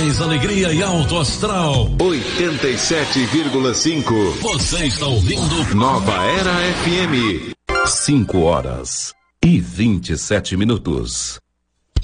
mais alegria e alto astral. 87,5. Você está ouvindo Nova Era FM. 5 horas e 27 minutos.